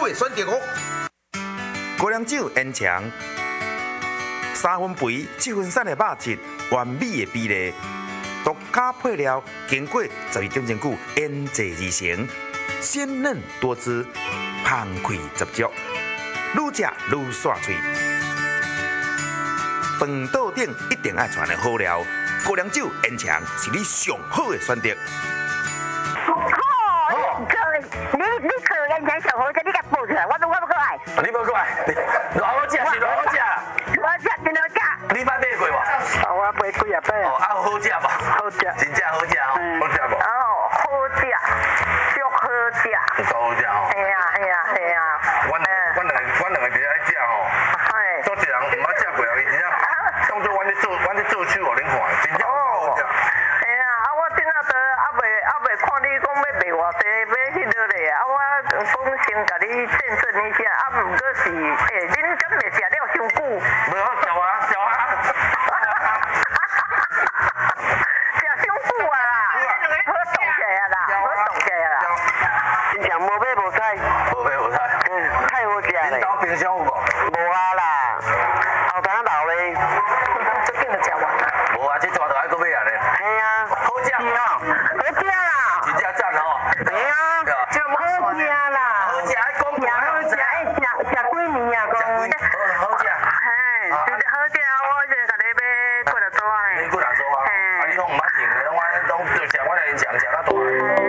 的选择哦。 高粱酒烟肠，3分肥7分瘦的肉质，完美的比例，独家配料，经过12点钟久腌制而成，鲜嫩多汁，香气十足，愈吃愈爽脆。饭桌顶一定爱传的好料，高粱酒烟肠是你上好的选择。 你靠烟肠上好食，你甲报出来，我不过来。 你无过来，偌好食是偌好食。 好食真好食。 你捌买过无？ 我买几啊摆。 哦，啊有好食无？ 好食。 真正好食哦，好食无？ 哦，好食，足好食。 足好食哦。 系啊。 阮两个伫遐食吼，做一人毋捌食过啊，伊真正当做阮咧做手互恁看，真正好食。 系啊，我今仔都未看你讲要卖偌济，买迄落咧，我讲先甲你见证一下，毋过是，恁敢会食了伤久？ 无好笑啊！食伤久啊啦，好冻起来啦，真正无买无使，太好食咧。 恁兜冰箱有无？ 无啊啦，后头留咧，最紧就食完啦。 无啊，这抓到还搁买啊咧。 系啊， 好食是哦，好食啦。 真正赞吼。 系啊，好食啦。 好食爱讲呀，好食，食几年啊？讲。 好食。 嘿，真正好食，我现在甲你买几多组呢？ 你几若组啊？啊，你拢毋捌停的，拢就食我来讲食到大。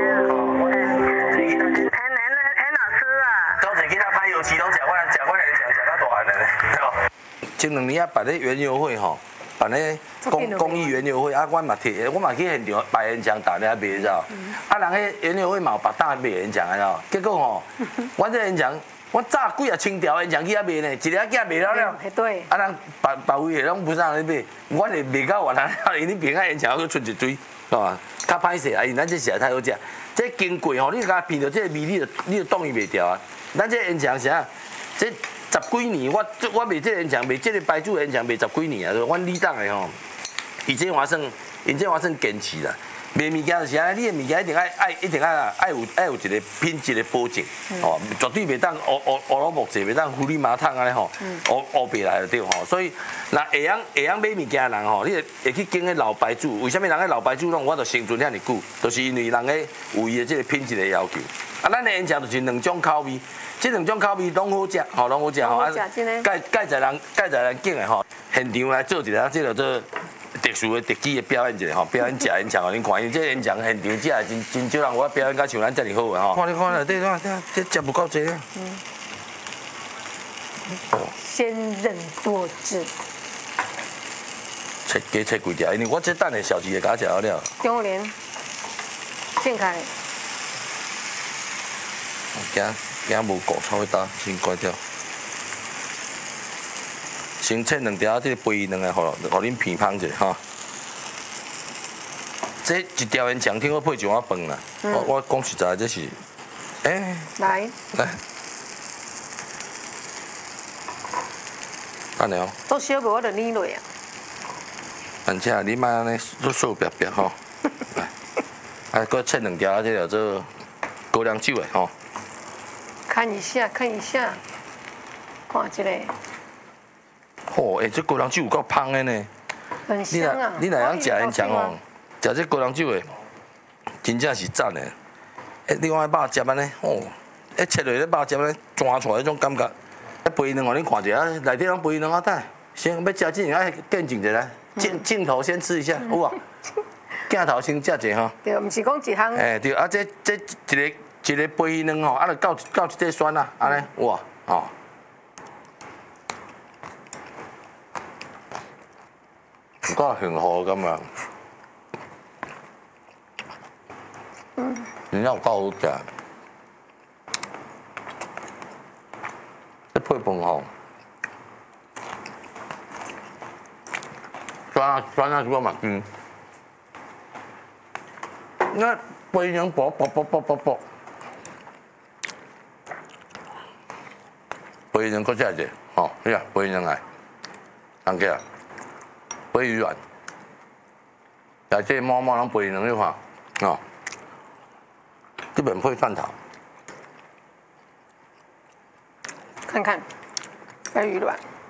很好吃啊。 早前囡仔拍油漆拢食我来讲食到大汉的。前2年啊办咧园游会吼，办咧公益园游会啊，我嘛去现场摆演讲，大家卖知道？啊，人迄园游会嘛有别搭卖演讲啊，结果吼，我这演讲，我炸几啊千条演讲去遐卖呢，一个囝卖了。 对。 啊，人别位的拢不上咧买，我是卖到完啊，因为平安演讲去出一堆，是吧？较歹势啊，因咱这实在太好食，这经过吼，你甲闻到这个味，你就冻伊袂掉啊。咱这演讲啥？这10几年，我卖这演讲，卖这个白酒演讲卖10几年啊，阮李党的吼，伊这我算坚持啦。卖物件就是安尼，你的物件一定爱有一个品质的保证，哦，绝对袂当乌萝卜者，袂当糊里麻汤安尼吼，乌白来就对吼。所以，那会晓买物件的人吼，你会去经迄老白酒。为什么人迄老白酒拢有法度生存遐尼久？就是因为人个有伊的这个品质的要求。啊，咱的烟肠就是2种口味，这2种口味拢好食，吼，拢好食吼。介在人景的吼，现场来做一下这个做。特殊的特技的表演一下吼，表演食演肠，互恁看，因为这演肠现场食真少人有法表演甲像咱遮尔好的吼。看你看内底这食不够济啊。 鲜嫩多汁。 加切几条，因为我这等下小鸡会甲食好了。 中莲，健开。 惊无顾炒搭，先关掉。先切2条，这个肥卵个，互恁片芳者吼。这一条烟肠，听我配一碗饭啦。我讲实在，这是， 来， 安尼哦。 都小过我就捏落啊。 而且你莫安尼数白白吼。来，搁切2条，这叫做高粱酒的吼。 看一下，看这个。 哦，这高粱酒有够香的呢。 很香啊！ 你若样食烟肠哦，食这高粱酒的，真正是赞的。另外肉汁安尼，哦，切落咧肉汁安尼钻出来迄种感觉。肥卵，互恁看一下，内底拢肥卵啊！等，先要食之前爱见证一下，镜头先吃一下，有啊。镜头先食者吼。 对，毋是讲一项。 对，啊，这一个肥卵吼，啊，就到一块酸啊，安尼，哇，哦。够幸福感觉，真正有够好食。这配饭吼，酸啊，我嘛那肥卵薄，肥卵搁食者，吼，你啊，肥卵来，当起来。肥软，而且毛拢肥卵的话，哦，这边配蒜头， 看看白鱼卵。